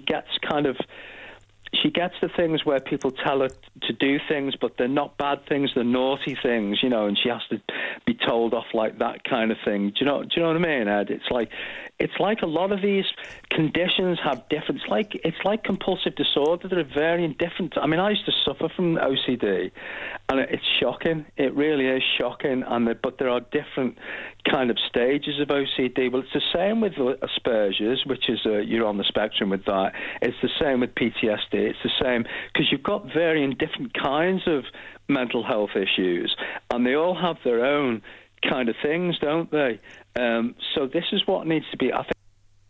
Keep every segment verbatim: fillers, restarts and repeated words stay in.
gets kind of she gets the things where people tell her to do things, but they're not bad things, they're naughty things, you know, and she has to be told off like that kind of thing. Do you know? Do you know what I mean, Ed? It's like, it's like a lot of these conditions have different. It's like it's like compulsive disorder. They're varying different. I mean, I used to suffer from O C D, and it's shocking. It really is shocking. And the, but there are different kind of stages of O C D. Well, it's the same with Asperger's, which is uh, you're on the spectrum with that. It's the same with P T S D. It's the same because you've got varying different kinds of mental health issues, and they all have their own kind of things, don't they? Um, so this is what needs to be. I think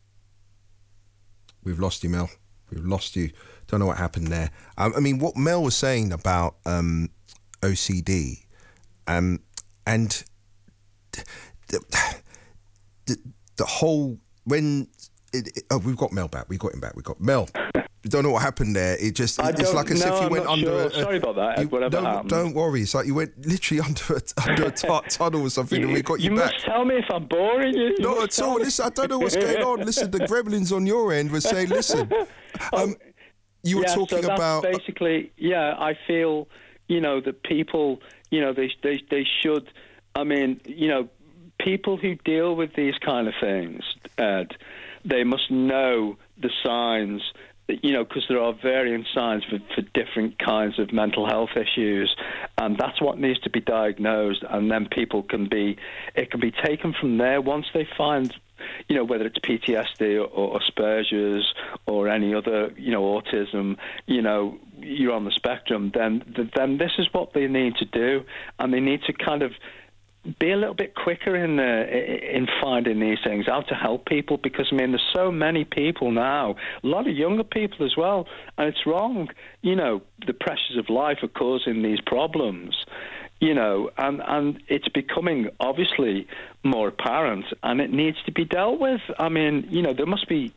we've lost you, Mel. We've lost you. Don't know what happened there. Um, I mean, what Mel was saying about um, O C D, um, and the, the, the whole when it, it, oh, we've got Mel back. We got him back. We got Mel. We don't know what happened there. It just, I it's like as no, if you I'm went under sure. a, Sorry about that, Ed, you, whatever don't, happened. Don't worry. It's like you went literally under a, under a t- tunnel or something you, and we got you, you back. You must tell me if I'm boring you. you no, at all. Listen, I don't know what's going on. Listen, the gremlins on your end were saying, listen, um, you were yeah, talking so that's about... basically, yeah, I feel, you know, that people, you know, they, they, they should, I mean, you know, people who deal with these kind of things, Ed, they must know the signs, you know, because there are varying signs for, for different kinds of mental health issues, and that's what needs to be diagnosed, and then people can be, it can be taken from there once they find, you know, whether it's P T S D or, or Asperger's or any other, you know, autism, you know, you're on the spectrum, then then this is what they need to do, and they need to kind of be a little bit quicker in uh, in finding these things out to help people, because I mean there's so many people now, a lot of younger people as well, and it's wrong. You know, the pressures of life are causing these problems, you know, and and it's becoming obviously more apparent, and it needs to be dealt with. I mean, you know, there must be.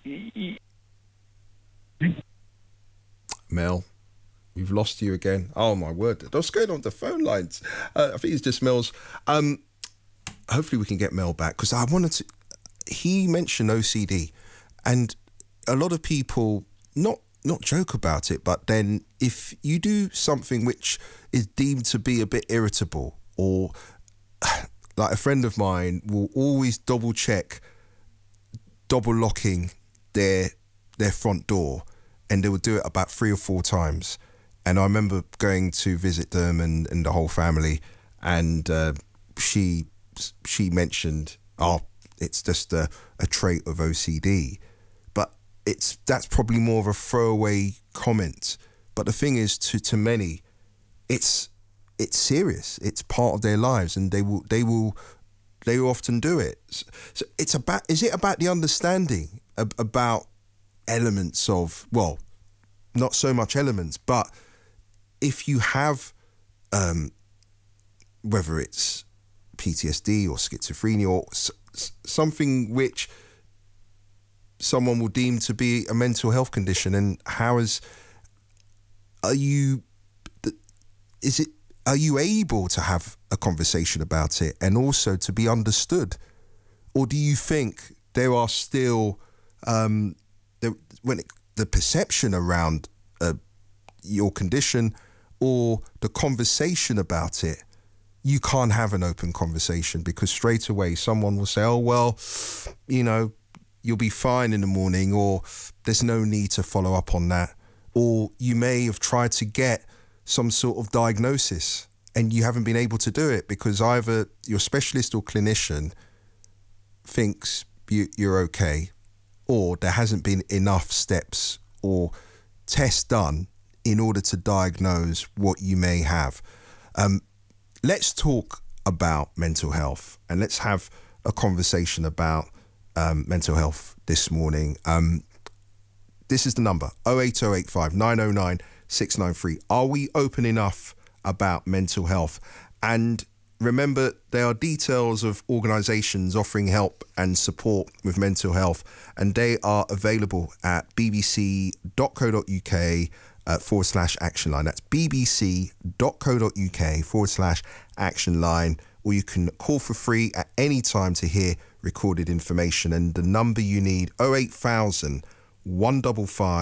Mel, we've lost you again. Oh my word! What's going on with the phone lines? Uh, I think it's just Mel's. Um, hopefully we can get Mel back, because I wanted to. He mentioned O C D, and a lot of people not not joke about it, but then if you do something which is deemed to be a bit irritable, or like a friend of mine will always double check, double locking their their front door, and they would do it about three or four times. And I remember going to visit them and, and the whole family, and uh, she she mentioned, oh, it's just a, a trait of O C D. But it's that's probably more of a throwaway comment. But the thing is, to, to many, it's it's serious. It's part of their lives, and they will they will they will often do it. So it's about is it about the understanding ab- about elements of, well, not so much elements, but if you have, um, whether it's P T S D or schizophrenia or s- s- something which someone will deem to be a mental health condition, and how is, are you, is it, are you able to have a conversation about it and also to be understood? Or do you think there are still, um, the, when it, the perception around uh, your condition or the conversation about it, you can't have an open conversation because straight away someone will say, oh, well, you know, you'll be fine in the morning, or there's no need to follow up on that. Or you may have tried to get some sort of diagnosis and you haven't been able to do it because either your specialist or clinician thinks you, you're okay, or there hasn't been enough steps or tests done in order to diagnose what you may have. Um, let's talk about mental health, and let's have a conversation about um, mental health this morning. Um, this is the number, oh eight oh eight five, nine oh nine, six nine three. Are we open enough about mental health? And remember, there are details of organisations offering help and support with mental health, and they are available at bbc.co.uk uh, forward slash action line. That's bbc.co.uk forward slash action line, or you can call for free at any time to hear recorded information. And the number you need, oh eight thousand, one five five